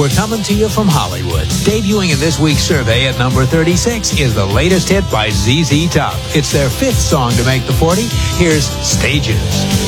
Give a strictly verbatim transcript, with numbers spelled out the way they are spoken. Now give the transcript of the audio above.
We're coming to you from Hollywood. Debuting in this week's survey at number thirty-six is the latest hit by Z Z Top. It's their fifth song to make the forty. Here's Stages.